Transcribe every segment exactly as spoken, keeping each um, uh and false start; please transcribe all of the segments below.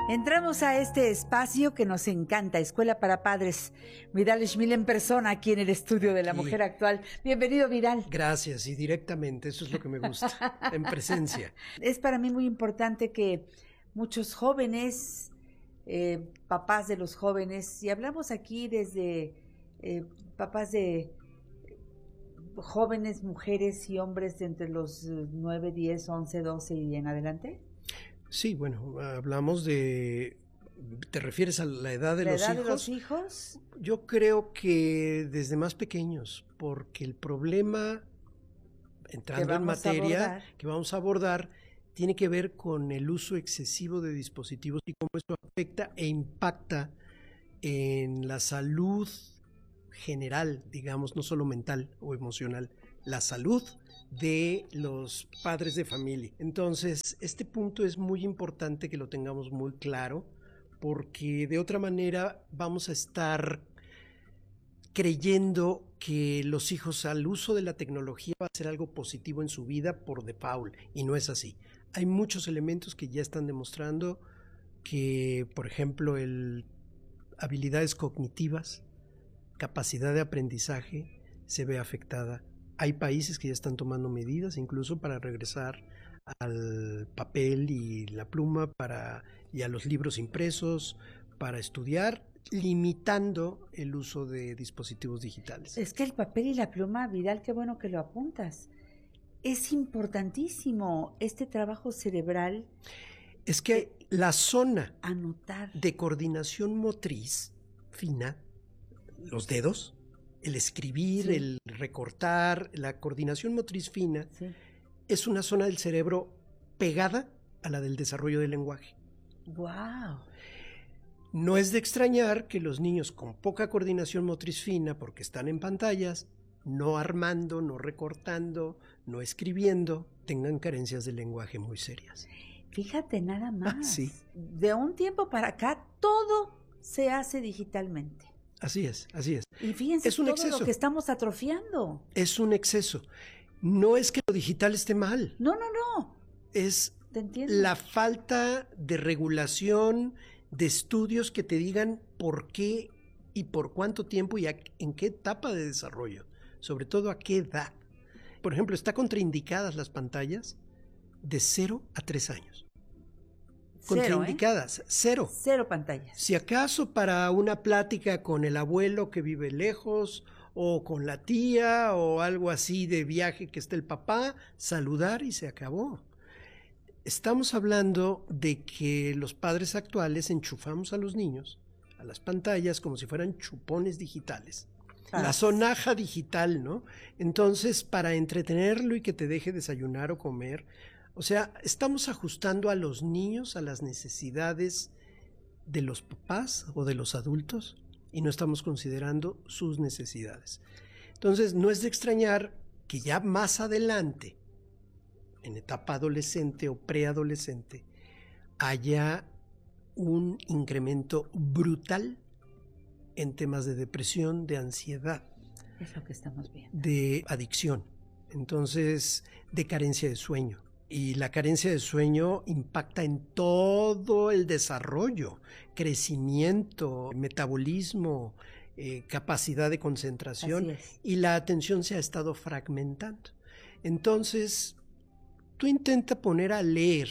Entramos a este espacio que nos encanta, Escuela para Padres. Vidal Schmil en persona aquí en el estudio de La Sí. Mujer Actual. Bienvenido, Vidal. Gracias, y directamente, eso es lo que me gusta, en presencia. Es para mí muy importante que muchos jóvenes, eh, papás de los jóvenes, y hablamos aquí desde eh, papás de jóvenes, mujeres y hombres de entre los nueve, diez, once, doce y en adelante. Sí, bueno, hablamos de... ¿Te refieres a la edad de, ¿La los, edad hijos? de los hijos? Yo creo que desde más pequeños, porque el problema, entrando en materia, que vamos a abordar, tiene que ver con el uso excesivo de dispositivos y cómo eso afecta e impacta en la salud general, digamos, no solo mental o emocional, la salud de los padres de familia. Entonces, este punto es muy importante que lo tengamos muy claro, porque de otra manera vamos a estar creyendo que los hijos al uso de la tecnología va a ser algo positivo en su vida por default, y no es así. Hay muchos elementos que ya están demostrando que, por ejemplo, el, habilidades cognitivas, capacidad de aprendizaje se ve afectada. Hay países que ya están tomando medidas incluso para regresar al papel y la pluma para, y a los libros impresos para estudiar, limitando el uso de dispositivos digitales. Es que el papel y la pluma, Vidal, qué bueno que lo apuntas. Es importantísimo este trabajo cerebral. Es que eh, la zona anotar. de coordinación motriz fina, los dedos, el escribir, sí. el recortar, la coordinación motriz fina, sí. es una zona del cerebro pegada a la del desarrollo del lenguaje. ¡Wow! No es de extrañar que los niños con poca coordinación motriz fina, porque están en pantallas, no armando, no recortando, no escribiendo, tengan carencias de lenguaje muy serias. Fíjate nada más. Ah, sí. De un tiempo para acá, todo se hace digitalmente. Así es, así es. Y fíjense es un todo exceso. lo que estamos atrofiando. Es un exceso. No es que lo digital esté mal. No, no, no. Es Te entiendo. La falta de regulación, de estudios que te digan por qué y por cuánto tiempo y a, en qué etapa de desarrollo, sobre todo a qué edad. Por ejemplo, está contraindicadas las pantallas de cero a tres años. Cero, contraindicadas, ¿eh? cero. Cero pantallas. Si acaso para una plática con el abuelo que vive lejos o con la tía o algo así de viaje que está el papá, saludar y se acabó. Estamos hablando de que los padres actuales enchufamos a los niños a las pantallas como si fueran chupones digitales. Ah. La sonaja digital, ¿no? Entonces, para entretenerlo y que te deje desayunar o comer, o sea, estamos ajustando a los niños a las necesidades de los papás o de los adultos y no estamos considerando sus necesidades. Entonces, no es de extrañar que ya más adelante, en etapa adolescente o preadolescente, haya un incremento brutal en temas de depresión, de ansiedad. Es lo que estamos viendo. De adicción, entonces de carencia de sueño. Y la carencia de sueño impacta en todo el desarrollo, crecimiento, metabolismo, eh, capacidad de concentración, y la atención se ha estado fragmentando. Entonces, tú intenta poner a leer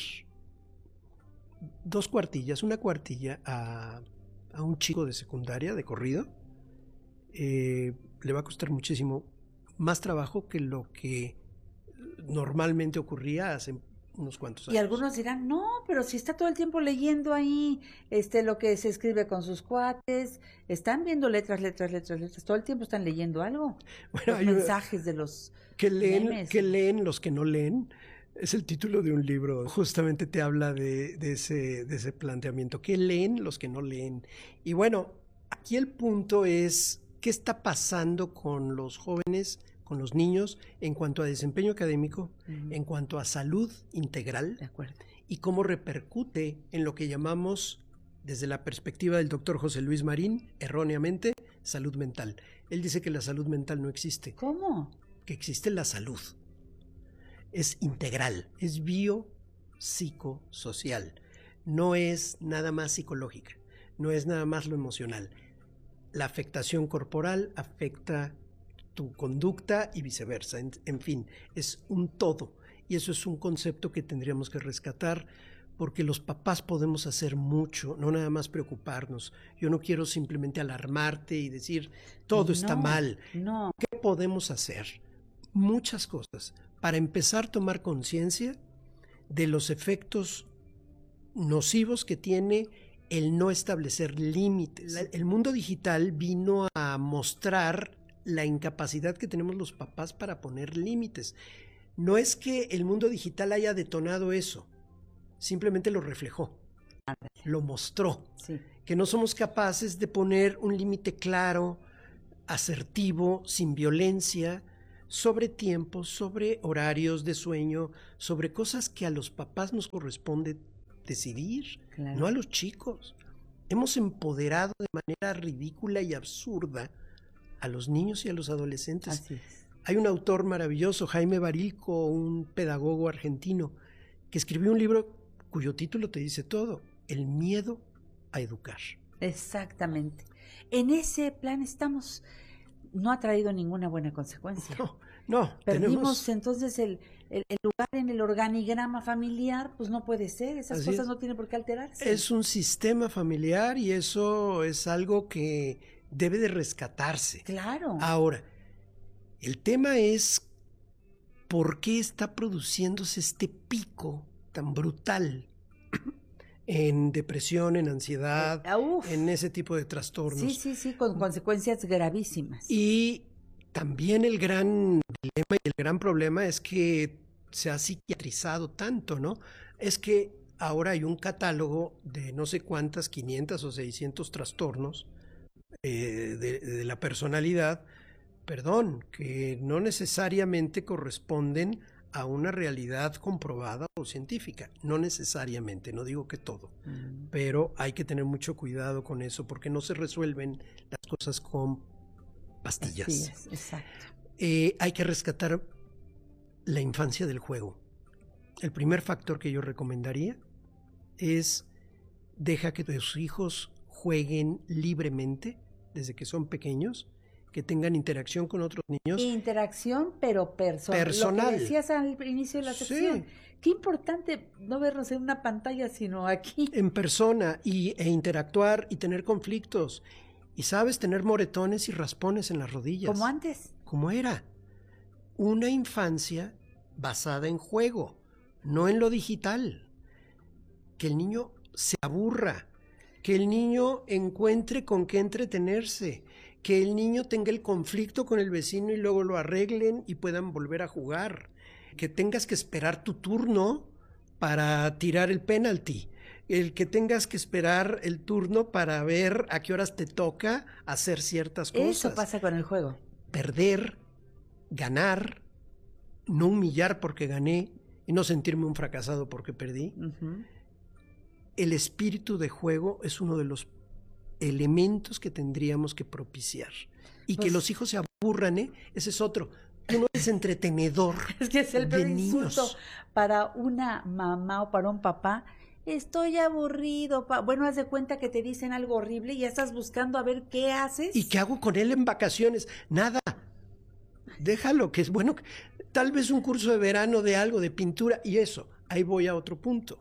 dos cuartillas, una cuartilla a, a un chico de secundaria, de corrido, eh, le va a costar muchísimo más trabajo que lo que normalmente ocurría hace unos cuantos años. Y algunos dirán, no, pero si está todo el tiempo leyendo ahí este, lo que se escribe con sus cuates, están viendo letras, letras, letras, letras, todo el tiempo están leyendo algo. Bueno, los hay mensajes de los que leen, memes. Que leen los que no leen. Es el título de un libro, justamente te habla de, de, ese, de ese planteamiento. ¿Qué leen los que no leen? Y bueno, aquí el punto es, ¿qué está pasando con los jóvenes, con los niños, en cuanto a desempeño académico, uh-huh. en cuanto a salud integral? De acuerdo. Y cómo repercute en lo que llamamos, desde la perspectiva del doctor José Luis Marín, erróneamente, salud mental. Él dice que la salud mental no existe. ¿Cómo? Que existe la salud. Es integral, es biopsicosocial. no es nada más psicológica, no es nada más lo emocional. La afectación corporal afecta tu conducta y viceversa. En, en fin, es un todo. Y eso es un concepto que tendríamos que rescatar, porque los papás podemos hacer mucho, no nada más preocuparnos. Yo no quiero simplemente alarmarte y decir, todo no, está mal. No. ¿Qué podemos hacer? Muchas cosas. Para empezar a tomar conciencia de los efectos nocivos que tiene el no establecer límites. El mundo digital vino a mostrar la incapacidad que tenemos los papás para poner límites. No es que el mundo digital haya detonado eso, simplemente lo reflejó, lo mostró, sí. que no somos capaces de poner un límite claro, asertivo, sin violencia, sobre tiempos, sobre horarios de sueño, sobre cosas que a los papás nos corresponde decidir, claro. No a los chicos. Hemos empoderado de manera ridícula y absurda a los niños y a los adolescentes. Así es. Hay un autor maravilloso, Jaime Barilco, un pedagogo argentino, que escribió un libro cuyo título te dice todo: El miedo a educar. Exactamente. En ese plan estamos. No ha traído ninguna buena consecuencia. No, no. Perdimos tenemos... entonces el, el, el lugar en el organigrama familiar, pues no puede ser, esas Así cosas es. No tienen por qué alterarse. Es un sistema familiar y eso es algo que debe de rescatarse. Claro. Ahora, el tema es por qué está produciéndose este pico tan brutal en depresión, en ansiedad, uh, en ese tipo de trastornos. Sí, sí, sí, con consecuencias gravísimas. Y también el gran dilema y el gran problema es que se ha psiquiatrizado tanto, ¿no? Es que ahora hay un catálogo de no sé cuántas, quinientos o seiscientos trastornos eh, de, de la personalidad, perdón, que no necesariamente corresponden a una realidad comprobada o científica, no necesariamente, no digo que todo, mm. pero hay que tener mucho cuidado con eso porque no se resuelven las cosas con pastillas. Pastillas, exacto. Eh, hay que rescatar la infancia del juego. El primer factor que yo recomendaría es deja que tus hijos jueguen libremente desde que son pequeños, que tengan interacción con otros niños. Interacción, pero perso- personal. Lo que decías al inicio de la sección. Sí. Qué importante no vernos en una pantalla, sino aquí. En persona, y, e interactuar y tener conflictos. Y sabes, tener moretones y raspones en las rodillas. Como antes. Como era. Una infancia basada en juego, no en lo digital. Que el niño se aburra. Que el niño encuentre con qué entretenerse. Que el niño tenga el conflicto con el vecino y luego lo arreglen y puedan volver a jugar. Que tengas que esperar tu turno para tirar el penalti. El que tengas que esperar el turno para ver a qué horas te toca hacer ciertas cosas. Eso pasa con el juego. Perder, ganar, no humillar porque gané y no sentirme un fracasado porque perdí. Uh-huh. El espíritu de juego es uno de los elementos que tendríamos que propiciar. Y pues, que los hijos se aburran, ¿eh? Ese es otro. Tú no eres entretenedor. Es que es el peor insulto para una mamá o para un papá. Estoy aburrido. Pa bueno, haz de cuenta que te dicen algo horrible y ya estás buscando a ver qué haces. ¿Y qué hago con él en vacaciones? Nada. Déjalo, que es bueno. Tal vez un curso de verano de algo, de pintura y eso. Ahí voy a otro punto.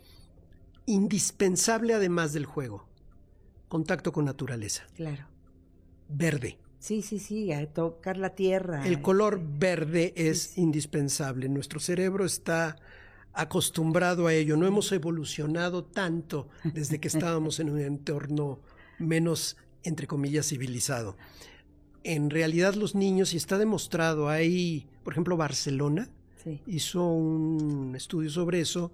Indispensable además del juego. Contacto con naturaleza. Claro. Verde. Sí, sí, sí, a tocar la tierra. El color verde es sí, sí. indispensable. Nuestro cerebro está acostumbrado a ello. No hemos evolucionado tanto desde que estábamos en un entorno menos, entre comillas, civilizado. En realidad los niños, y está demostrado, hay, por ejemplo, Barcelona sí. hizo un estudio sobre eso,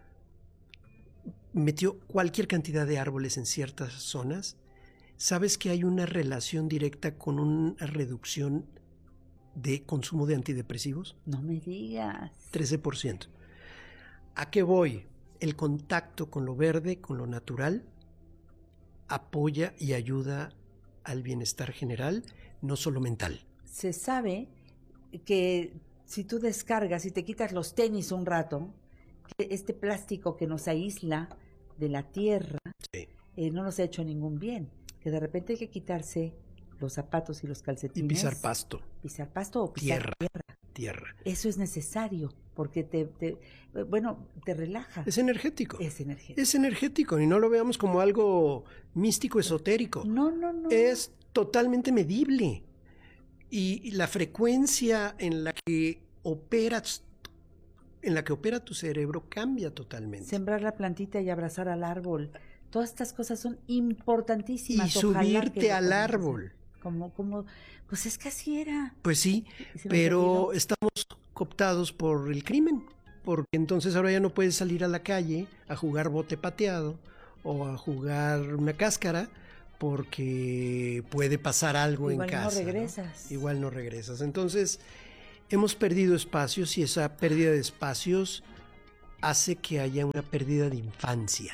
metió cualquier cantidad de árboles en ciertas zonas. ¿Sabes que hay una relación directa con una reducción de consumo de antidepresivos? No me digas. trece por ciento. ¿A qué voy? El contacto con lo verde, con lo natural, apoya y ayuda al bienestar general, no solo mental. Se sabe que si tú descargas y te quitas los tenis un rato, que este plástico que nos aísla de la tierra, sí. eh, no nos ha hecho ningún bien. Que de repente hay que quitarse los zapatos y los calcetines. Y pisar pasto. Pisar pasto o pisar tierra. tierra. Tierra. Eso es necesario, porque te, te, bueno, te relaja. Es energético. Es energético. Es energético, y no lo veamos como algo místico, esotérico. No, no, no. Es totalmente medible. Y la frecuencia en la que operas, en la que opera tu cerebro cambia totalmente. Sembrar la plantita y abrazar al árbol. Todas estas cosas son importantísimas. Y subirte al árbol. Como, como, pues es que así era. Pues sí, pero estamos cooptados por el crimen, porque entonces ahora ya no puedes salir a la calle a jugar bote pateado o a jugar una cáscara, porque puede pasar algo Igual en casa. Igual no regresas. ¿no? Igual no regresas. Entonces, hemos perdido espacios, y esa pérdida de espacios hace que haya una pérdida de infancia.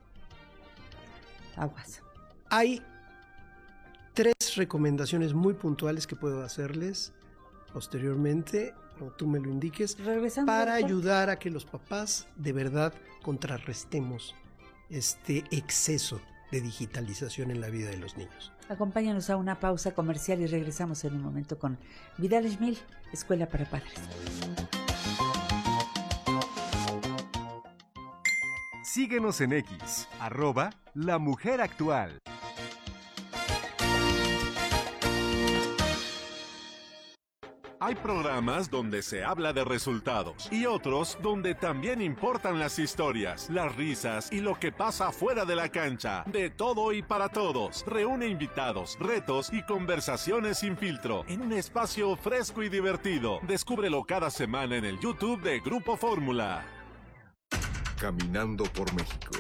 Aguas. Hay tres recomendaciones muy puntuales que puedo hacerles posteriormente, o tú me lo indiques, Regresando para ayudar a que los papás de verdad contrarrestemos este exceso de digitalización en la vida de los niños. Acompáñanos a una pausa comercial y regresamos en un momento con Vidal Schmil, Escuela para Padres. Síguenos en X, arroba La Mujer Actual. Hay programas donde se habla de resultados y otros donde también importan las historias, las risas y lo que pasa fuera de la cancha. De todo y para todos. Reúne invitados, retos y conversaciones sin filtro en un espacio fresco y divertido. Descúbrelo cada semana en el YouTube de Grupo Fórmula. Caminando por México.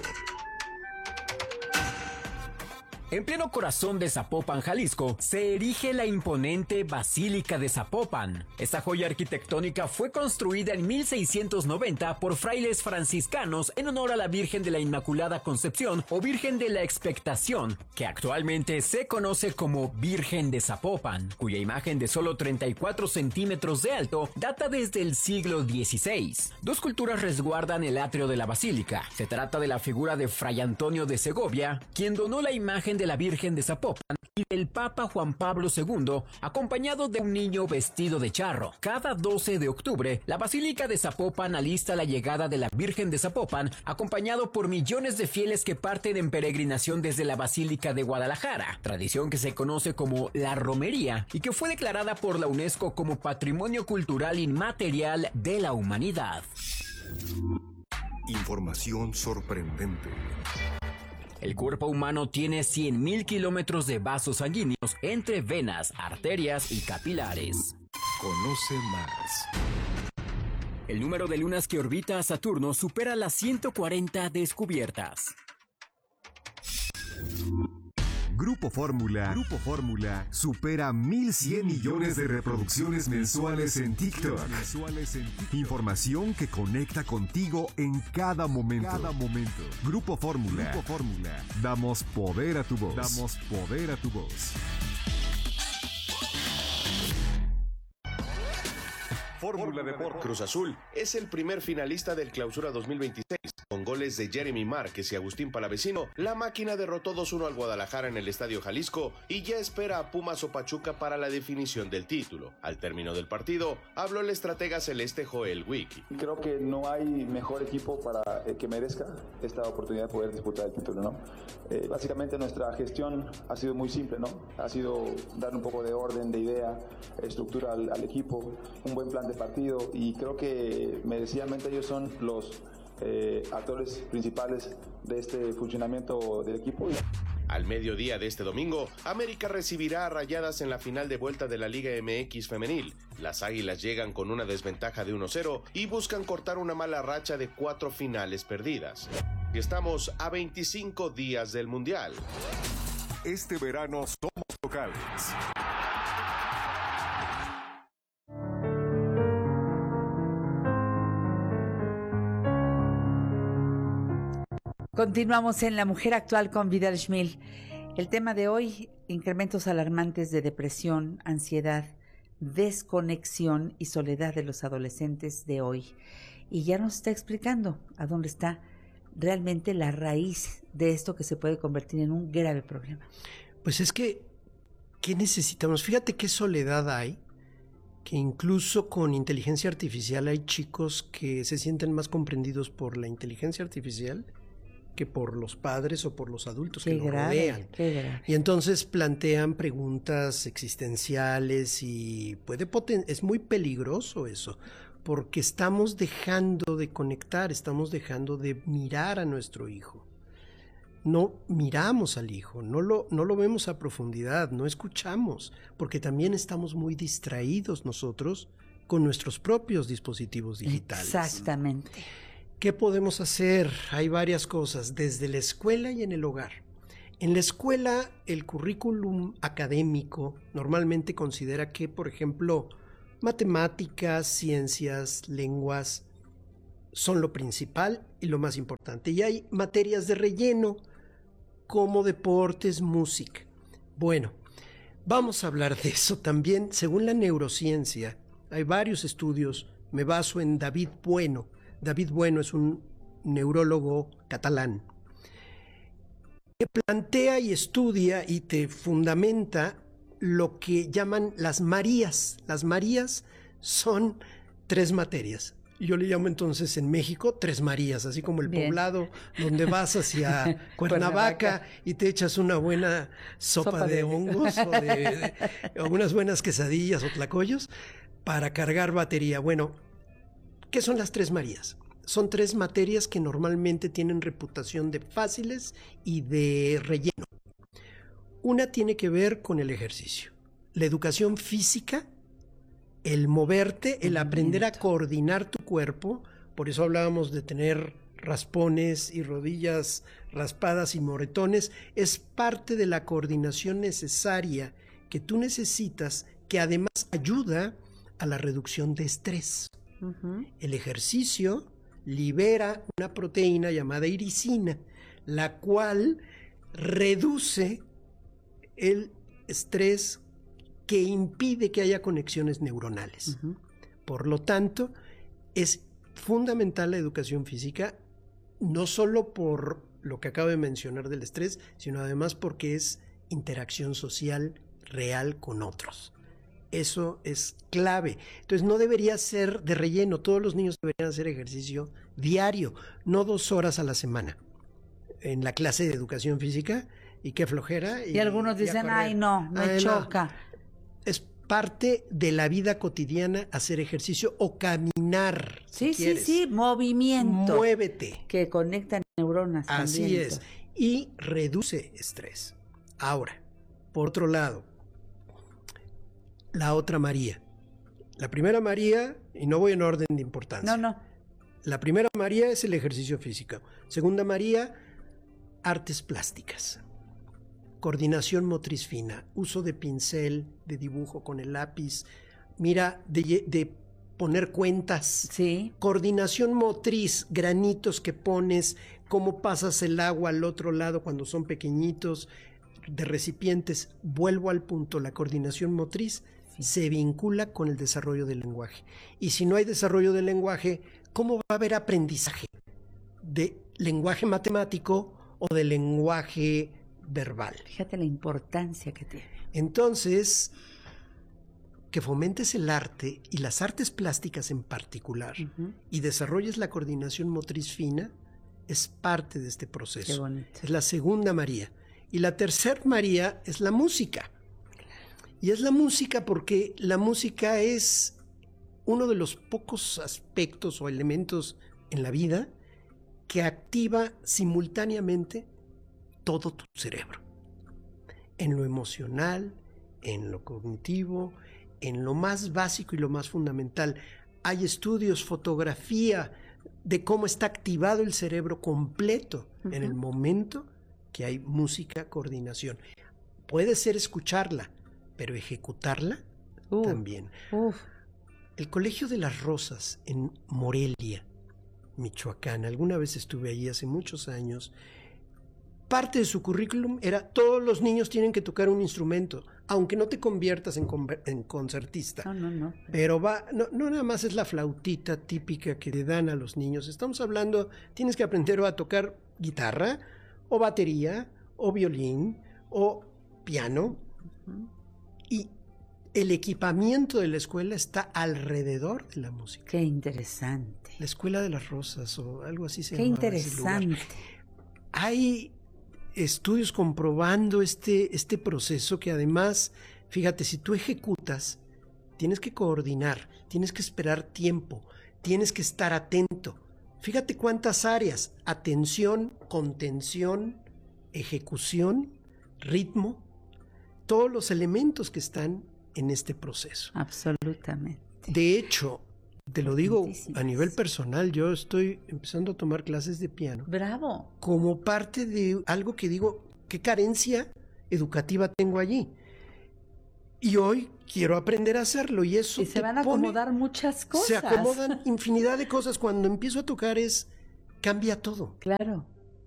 En pleno corazón de Zapopan, Jalisco, se erige la imponente Basílica de Zapopan. Esta joya arquitectónica fue construida en mil seiscientos noventa por frailes franciscanos en honor a la Virgen de la Inmaculada Concepción o Virgen de la Expectación, que actualmente se conoce como Virgen de Zapopan, cuya imagen de solo treinta y cuatro centímetros de alto data desde el siglo dieciséis. Dos culturas resguardan el atrio de la basílica. Se trata de la figura de Fray Antonio de Segovia, quien donó la imagen de la Virgen de Zapopan, y del Papa Juan Pablo segundo, acompañado de un niño vestido de charro. Cada doce de octubre, la Basílica de Zapopan alista la llegada de la Virgen de Zapopan, acompañado por millones de fieles que parten en peregrinación desde la Basílica de Guadalajara, tradición que se conoce como la romería y que fue declarada por la UNESCO como Patrimonio Cultural Inmaterial de la Humanidad. Información sorprendente. El cuerpo humano tiene cien mil kilómetros de vasos sanguíneos entre venas, arterias y capilares. Conoce más. El número de lunas que orbita a Saturno supera las ciento cuarenta descubiertas. Grupo Fórmula. Grupo Fórmula supera mil cien millones de reproducciones mensuales en TikTok. Mensuales en TikTok. Información que conecta contigo en cada momento. Cada momento. Grupo Fórmula. Grupo Fórmula. Damos poder a tu voz. Damos poder a tu voz. Fórmula Deportes. Cruz Azul es el primer finalista del Clausura dos mil veintiséis. Con goles de Jeremy Márquez y Agustín Palavecino, la máquina derrotó dos uno al Guadalajara en el Estadio Jalisco y ya espera a Pumas o Pachuca para la definición del título. Al término del partido, habló el estratega celeste Joel Wiki. Creo que no hay mejor equipo para eh, que merezca esta oportunidad de poder disputar el título, ¿no? Eh, básicamente nuestra gestión ha sido muy simple, ¿no? Ha sido dar un poco de orden, de idea, estructura al, al equipo, un buen plan de partido, y creo que merecidamente ellos son los eh, actores principales de este funcionamiento del equipo. Al mediodía de este domingo, América recibirá a Rayadas en la final de vuelta de la Liga M X femenil. Las Águilas llegan con una desventaja de uno cero y buscan cortar una mala racha de cuatro finales perdidas. Estamos a veinticinco días del Mundial. Este verano somos locales. Continuamos en La Mujer Actual con Vidal Schmil. El tema de hoy, incrementos alarmantes de depresión, ansiedad, desconexión y soledad de los adolescentes de hoy. Y ya nos está explicando a dónde está realmente la raíz de esto que se puede convertir en un grave problema? Pues es que, ¿qué necesitamos? Fíjate qué soledad hay, que incluso con inteligencia artificial hay chicos que se sienten más comprendidos por la inteligencia artificial que por los padres o por los adultos qué que los grave, rodean. Qué grave. Y entonces plantean preguntas existenciales y puede poten- es muy peligroso eso, porque estamos dejando de conectar, estamos dejando de mirar a nuestro hijo. No miramos al hijo, no lo, no lo vemos a profundidad, no escuchamos, porque también estamos muy distraídos nosotros con nuestros propios dispositivos digitales. Exactamente. ¿Qué podemos hacer? Hay varias cosas, desde la escuela y en el hogar. En la escuela, el currículum académico normalmente considera que, por ejemplo, matemáticas, ciencias, lenguas son lo principal y lo más importante. Y hay materias de relleno como deportes, música. Bueno, vamos a hablar de eso también. Según la neurociencia, hay varios estudios, me baso en David Bueno. David Bueno es un neurólogo catalán que plantea y estudia y te fundamenta lo que llaman las Marías. Las Marías son tres materias. Yo le llamo entonces en México Tres Marías, así como el Bien. Poblado donde vas hacia Cuernavaca, Cuernavaca y te echas una buena sopa, sopa de, de hongos o, de, de, o unas buenas quesadillas o tlacoyos para cargar batería. Bueno, ¿qué son las Tres Marías? Son tres materias que normalmente tienen reputación de fáciles y de relleno. Una tiene que ver con el ejercicio, la educación física, el moverte, el aprender a coordinar tu cuerpo. Por eso hablábamos de tener raspones y rodillas raspadas y moretones. Es parte de la coordinación necesaria que tú necesitas, que además ayuda a la reducción de estrés. Uh-huh. El ejercicio libera una proteína llamada iricina, la cual reduce el estrés que impide que haya conexiones neuronales. Uh-huh. Por lo tanto, es fundamental la educación física, no solo por lo que acabo de mencionar del estrés, sino además porque es interacción social real con otros. Eso es clave. Entonces no debería ser de relleno. Todos los niños deberían hacer ejercicio diario, no dos horas a la semana. En la clase de educación física, y qué flojera. Y, y algunos dicen, ay no, me ay, choca. No. Es parte de la vida cotidiana hacer ejercicio o caminar. Sí, si sí, sí, movimiento. Muévete. Que conectan neuronas. Así también, es. Y reduce estrés. Ahora, por otro lado, la otra María. La primera María, y no voy en orden de importancia. No, no. La primera María es el ejercicio físico. Segunda María, artes plásticas. Coordinación motriz fina, uso de pincel, de dibujo con el lápiz, mira, de, de poner cuentas. Sí. Coordinación motriz, granitos que pones, cómo pasas el agua al otro lado cuando son pequeñitos, de recipientes. Vuelvo al punto, la coordinación motriz sí. se vincula con el desarrollo del lenguaje. Y si no hay desarrollo del lenguaje, ¿cómo va a haber aprendizaje de lenguaje matemático o de lenguaje verbal? Fíjate la importancia que tiene. Entonces, que fomentes el arte y las artes plásticas en particular uh-huh. y desarrolles la coordinación motriz fina es parte de este proceso. Qué bonito. Es la segunda María. Y la tercera María es la música. Y es la música porque la música es uno de los pocos aspectos o elementos en la vida que activa simultáneamente todo tu cerebro. En lo emocional, en lo cognitivo, en lo más básico y lo más fundamental. Hay estudios, fotografía de cómo está activado el cerebro completo uh-huh. en el momento que hay música, coordinación. Puede ser escucharla, pero ejecutarla uh, también. Uh. El Colegio de las Rosas en Morelia, Michoacán, alguna vez estuve allí hace muchos años. Parte de su currículum era todos los niños tienen que tocar un instrumento. aunque no te conviertas en, conver- en concertista. No, no, no. Pero va, no, no nada más es la flautita típica que le dan a los niños. Estamos hablando, tienes que aprender a tocar guitarra, o batería, o violín, o piano. Uh-huh. Y el equipamiento de la escuela está alrededor de la música. Qué interesante. La Escuela de las Rosas o algo así se llama. Qué interesante. Hay estudios comprobando este, este proceso que además, fíjate, si tú ejecutas, tienes que coordinar, tienes que esperar tiempo, tienes que estar atento. Fíjate cuántas áreas: atención, contención, ejecución, ritmo, todos los elementos que están en este proceso. Absolutamente. De hecho, te lo digo a nivel personal, yo estoy empezando a tomar clases de piano. ¡Bravo! Como parte de algo que digo, ¿qué carencia educativa tengo allí? Y hoy quiero aprender a hacerlo y eso y se van a acomodar pone, muchas cosas. Se acomodan infinidad de cosas. Cuando empiezo a tocar es, cambia todo. Claro.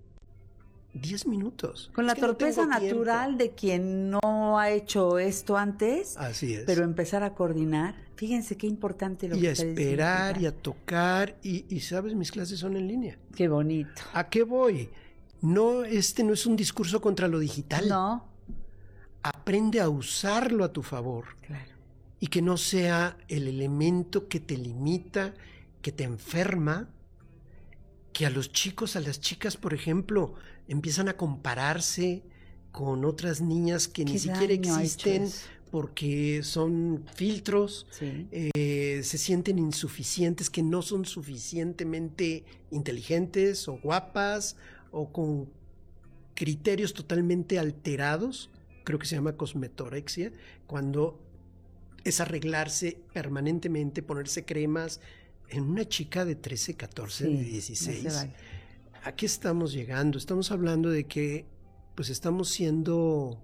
Diez minutos. Con la es que torpeza no natural de quien no ha hecho esto antes. Así es. Pero empezar a coordinar. Fíjense qué importante lo y que a esperar y a tocar. Y, y, ¿sabes? Mis clases son en línea. Qué bonito. ¿A qué voy? No, este no es un discurso contra lo digital. No. Aprende a usarlo a tu favor. Claro. Y que no sea el elemento que te limita, que te enferma. Que a los chicos, a las chicas, por ejemplo, empiezan a compararse con otras niñas que ni siquiera existen porque son filtros, sí. eh, se sienten insuficientes, que no son suficientemente inteligentes o guapas o con criterios totalmente alterados. Creo que se llama cosmetorexia, cuando es arreglarse permanentemente, ponerse cremas. En una chica de trece, catorce, sí, de dieciséis, no vale. ¿A qué estamos llegando? Estamos hablando de que pues estamos siendo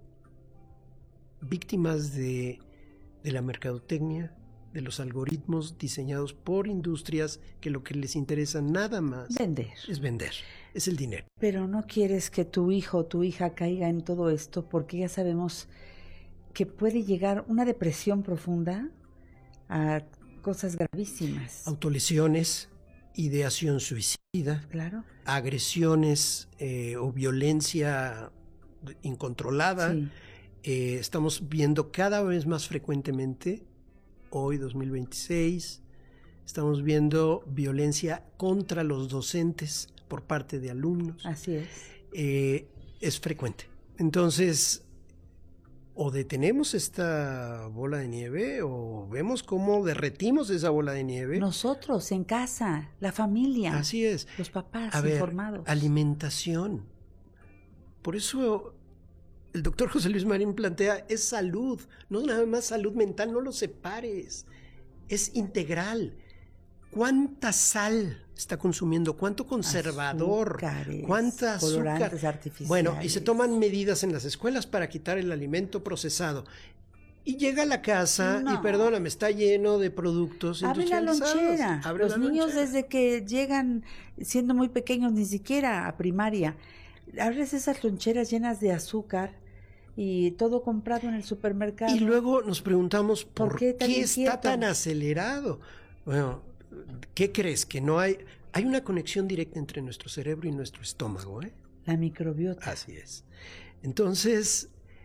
víctimas de, de la mercadotecnia, de los algoritmos diseñados por industrias que lo que les interesa nada más vender. Es vender, es el dinero. Pero no quieres que tu hijo o tu hija caiga en todo esto porque ya sabemos que puede llegar una depresión profunda a cosas gravísimas. Autolesiones, ideación suicida, claro. agresiones eh, o violencia incontrolada. Sí. Eh, estamos viendo cada vez más frecuentemente, hoy dos mil veintiséis, estamos viendo violencia contra los docentes por parte de alumnos. Así es. Eh, es frecuente. Entonces, o detenemos esta bola de nieve o vemos cómo derretimos esa bola de nieve. Nosotros, en casa, la familia. Así es. Los papás A ver, informados. Alimentación. Por eso el doctor José Luis Marín plantea, es salud, no nada más salud mental, no lo separes, es integral. ¿Cuánta sal está consumiendo? ¿Cuánto conservador? Azúcares, ¿Cuánta azúcar? Artificiales. Bueno, y se toman medidas en las escuelas para quitar el alimento procesado. Y llega a la casa no. y, perdóname, está lleno de productos Abre la lonchera. Abre Los la niños lonchera. Desde que llegan siendo muy pequeños, ni siquiera a primaria, abres esas loncheras llenas de azúcar y todo comprado en el supermercado. Y luego nos preguntamos, ¿por, ¿por qué, qué está tan acelerado? Bueno, ¿qué crees? Que no hay... Hay una conexión directa entre nuestro cerebro y nuestro estómago, ¿eh? La microbiota. Así es. Entonces,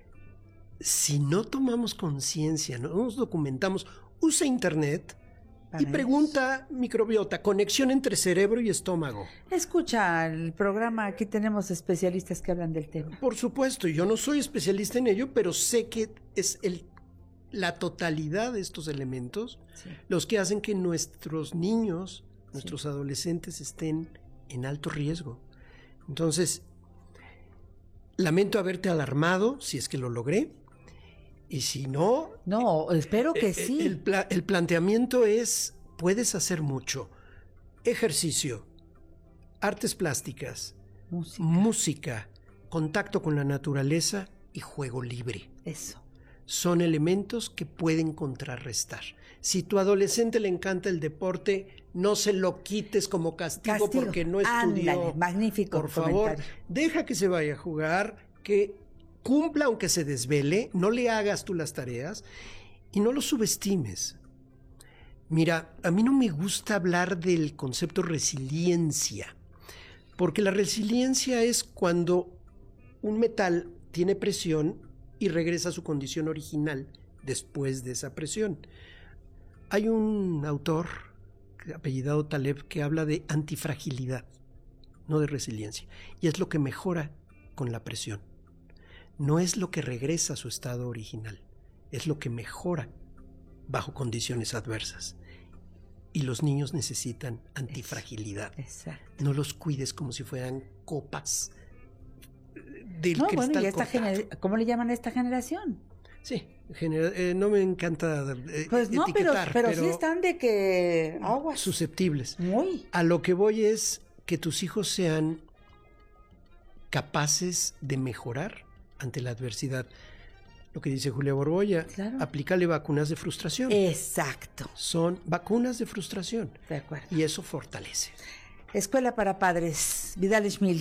si no tomamos conciencia, no nos documentamos, usa internet Para y pregunta eso. Microbiota, conexión entre cerebro y estómago. Escucha el programa, aquí tenemos especialistas que hablan del tema. Por supuesto, yo no soy especialista en ello, pero sé que es el, la totalidad de estos elementos sí. los que hacen que nuestros niños, nuestros sí. adolescentes estén en alto riesgo. Entonces, lamento haberte alarmado, si es que lo logré. Y si no... No, espero que eh, sí. El, pla- el planteamiento es, puedes hacer mucho. Ejercicio, artes plásticas, música. música, contacto con la naturaleza y juego libre. Eso. Son elementos que pueden contrarrestar. Si tu adolescente le encanta el deporte, no se lo quites como castigo, castigo. porque no estudió. Ándale, magnífico Por favor, deja que se vaya a jugar, que cumpla aunque se desvele, no le hagas tú las tareas y no lo subestimes. Mira, a mí no me gusta hablar del concepto resiliencia, porque la resiliencia es cuando un metal tiene presión y regresa a su condición original después de esa presión. Hay un autor apellidado Taleb que habla de antifragilidad, no de resiliencia, y es lo que mejora con la presión. No es lo que regresa a su estado original, es lo que mejora bajo condiciones adversas. Y los niños necesitan antifragilidad. Exacto. No los cuides como si fueran copas del no, cristal bueno, y esta gener- ¿cómo le llaman a esta generación? Sí, gener- eh, no me encanta eh, pues no, etiquetar, pero, pero, pero sí están de que aguas. Susceptibles. Muy. A lo que voy es que tus hijos sean capaces de mejorar ante la adversidad. Lo que dice Julia Borbolla, claro. Aplícale vacunas de frustración. Exacto. Son vacunas de frustración. De acuerdo. Y eso fortalece. Escuela para Padres, Vidal Schmil.